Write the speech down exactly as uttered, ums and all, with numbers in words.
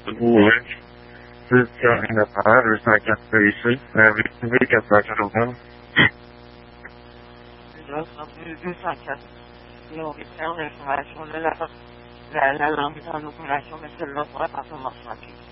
Woolwich. This in the fire is like a station. Every week it's like a room. Los muchachos, lo que tengo de información de la, la, la, la, la, la, la, la, la, la, la, la,